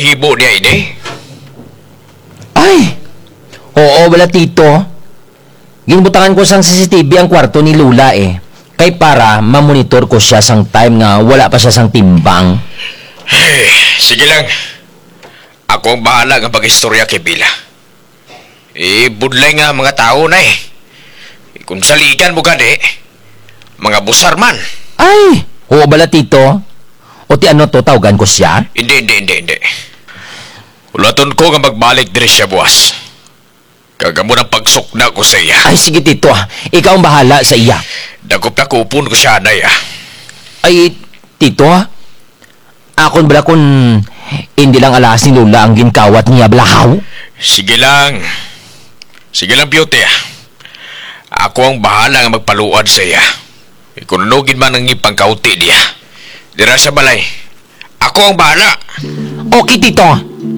nahimo niya ini? Ay! Oo, wala tito. Ginbutangan ko sang CCTV ang kwarto ni Lula eh. Kay para mamonitor ko siya sang time nga wala pa siya sang timbang. Sige lang. Ako ang bahala nga mag-istorya kay Bila. Budlay nga mga tao na eh. Kung saligan mo gani, mga busar man. Ay! Oo, wala tito. O ti ano to, tawagan ko siya? Hindi. Ulaton ko nga magbalik din siya buwas. Kagamo ng pagsukna ko sa iya. Ay, sige tito. Ikaw ang bahala sa iya. Dagop na kupon ko siya na iya. Ay, tito. Akon bala kung hindi lang alas ni Lula ang ginkawat niya balahaw. Sige lang. Sige lang, beauty. Ako ang bahala nga magpaluad sa iya. Ikununugin man ang ipangkauti niya. Dira sa balay. Ako ang bahala. Okay, tito.